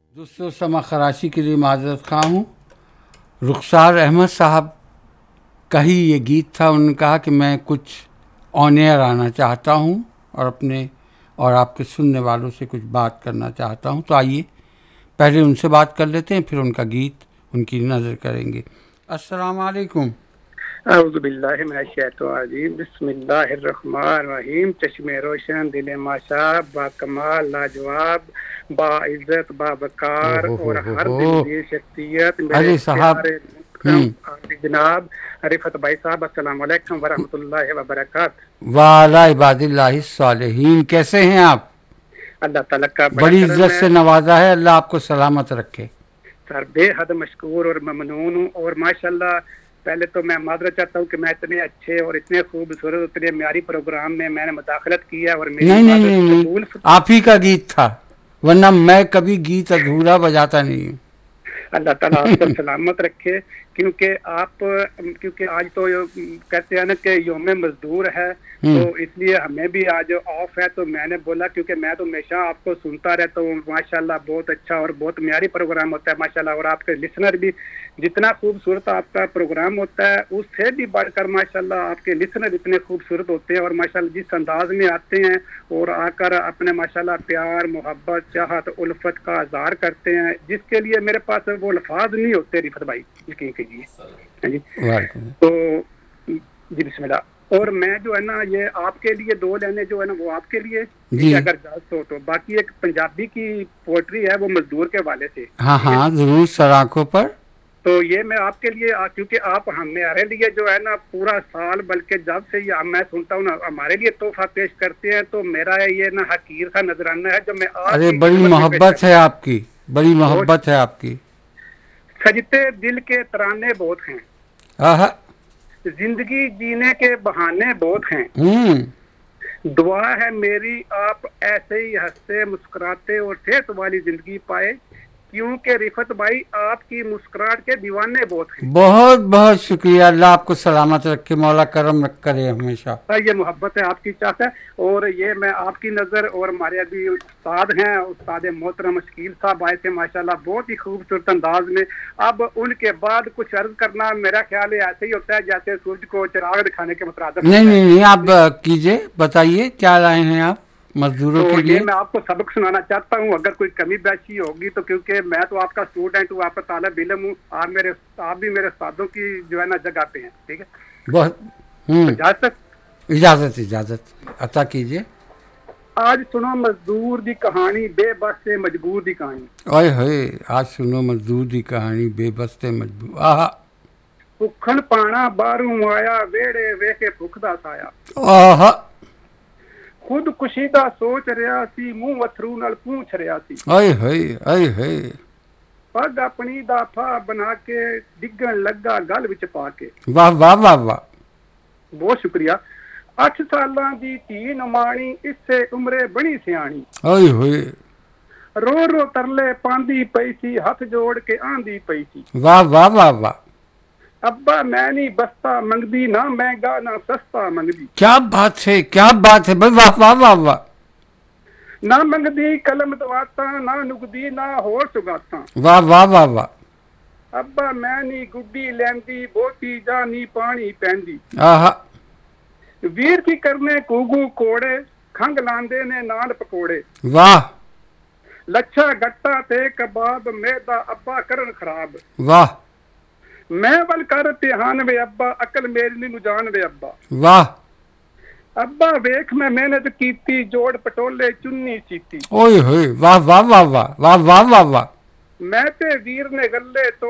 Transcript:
دوستو سما خراشی کے لیے معذرت خواہ ہوں. رخسار احمد صاحب کا ہی یہ گیت تھا. انہوں نے کہا کہ میں کچھ آن ایئر آنا چاہتا ہوں اور اپنے اور آپ کے سننے والوں سے کچھ بات کرنا چاہتا ہوں. تو آئیے پہلے ان سے بات کر لیتے ہیں، پھر ان کا گیت ان کی نظر کریں گے. السلام علیکم. اعوذ باللہ من الشیطان الرجیم. بسم اللہ الرحمن الرحیم. چشم روشن، دل ماشا، با کمال لاجواب، با عزت، با بکار اور ہر دل کی شخصیت میرے پیارے جناب رفعت بھائی صاحب، السلام علیکم ورحمۃ اللہ وبرکاتہ. وعلی عباد اللہ الصالحین. کیسے ہیں آپ؟ اللہ تعالیٰ کا بڑی عزت سے نوازا ہے. اللہ آپ کو سلامت رکھے. سر بے حد مشکور اور ممنون ہوں. اور ماشاءاللہ پہلے تو میں معذرت چاہتا ہوں کہ میں اتنے اچھے اور اتنے خوبصورت اتنے معیاری پروگرام میں نے مداخلت کیا اور نہیں آپ ہی کا گیت تھا، ورنہ میں کبھی گیت ادھورا بجاتا نہیں ہوں. اللہ تعالیٰ آپ کو سلامت رکھے. کیونکہ آج تو کہتے ہیں نا کہ یوم مزدور ہے، تو اس لیے ہمیں بھی آج آف ہے. تو میں نے بولا کیونکہ میں تو ہمیشہ آپ کو سنتا رہتا ہوں. ماشاءاللہ بہت اچھا اور بہت معیاری پروگرام ہوتا ہے ماشاءاللہ. اور آپ کے لسنر بھی جتنا خوبصورت آپ کا پروگرام ہوتا ہے اس سے بھی بڑھ کر ماشاءاللہ آپ کے لسنر اتنے خوبصورت ہوتے ہیں. اور ماشاءاللہ جس انداز میں آتے ہیں اور آ کر اپنے ماشاءاللہ پیار، محبت، چاہت، الفت کا اظہار کرتے ہیں، جس کے لیے میرے پاس وہ الفاظ نہیں ہوتے رفعت بھائی. یقین کیجیے. تو جی بسم اللہ. اور میں جو ہے نا یہ آپ کے لیے دو لائنیں جو ہے نا وہ آپ کے لیے اگر اجازت ہو تو. باقی ایک پنجابی کی پوئٹری ہے وہ مزدور کے حوالے سے. ہاں ضرور سر آنکھوں پر. تو یہ میں آپ کے لیے کیونکہ آپ ہمارے لیے جو ہے نا پورا سال بلکہ جب سے یہ میں سنتا ہوں نا ہمارے لیے تحفہ پیش کرتے ہیں. تو میرا یہ نا حقیر سا نذرانہ ہے جو میں ارے بڑی محبت ہے آپ کی، بڑی محبت ہے آپ کی. سجتے دل کے ترانے بہت ہیں، زندگی جینے کے بہانے بہت ہیں. دعا ہے میری آپ ایسے ہی ہنستے مسکراتے اور صحت والی زندگی پائے، کیونکہ رفعت بھائی آپ کی مسکراہٹ کے دیوانے بہت ہیں. بہت بہت شکریہ. اللہ آپ کو سلامت رکھے، مولا کرم کرے ہمیشہ. یہ محبت ہے آپ کی چاہت ہے. اور یہ میں آپ کی نظر اور ہمارے ابھی استاد ہیں استاد محترم شکیل صاحب آئے تھے ماشاءاللہ بہت ہی خوبصورت انداز میں. اب ان کے بعد کچھ عرض کرنا میرا خیال ہے ایسے ہی ہوتا ہے جیسے سورج کو چراغ دکھانے کے مترادف. نہیں آپ کیجئے، بتائیے کیا لائے ہیں آپ مزدوروں کے لیے. میں آپ کو سبق سنانا چاہتا ہوں، اگر کوئی کمی بیشی ہوگی تو کیونکہ میں تو آپ کا اسٹوڈنٹ ہوں، آپ کا طالب علم ہوں. آپ بھی میرے استادوں کی جو ہے نا جگہ پہ ہیں. ٹھیک ہے، بہت اجازت عطا کیجئے. آج سنو مزدور دی کہانی بے بس سے مجبور دی کہانی. آج سنو مزدور دی کہانی بے بس سے مجبور. بھکھن پانا باہروں آیا ویڑے ویکھے بھکھ دا سایا. خود کشیدہ سوچ رہا سی منہ اتھرو نال پونچھ رہا سی. پگ اپنی دا پھا بنا کے ڈگن لگا گل وچ پا کے. واہ واہ واہ واہ. بہت شکریہ. 8 سالاں دی تھی نمانی اس سے عمرے بڑی سیانی. رو رو ترلے پاندی پئی سی ہاتھ جوڑ کے آندی پئی سی. واہ واہ واہ واہ. ابا میں نہیں بستا منگدی نہ مہنگا نہ سستا منگدی. کیا بات ہے کیا بات ہے. واہ واہ واہ واہ. نہ منگدی قلم دواتا نہ نگدی نہ ہور سگاتا. واہ واہ واہ واہ. ابا میں نہیں گڈی لیندی بوٹی جانی پانی پیندی. ویر کی کرنے کوگو کوڑے کھنگ لاندے نے نان پکوڑے. واہ. لچھا گٹا تے کباب میدا ابا کرن خراب. واہ. میں ول کر تہان وے ابا عقل میری نو جان وے ابا. واہ. ابا ویکھ میں محنت کیتی جوڑ پٹولے چنی سیتی. واہ واہ واہ واہ واہ واہ واہ واہ. میں تے ویر نے گلے تو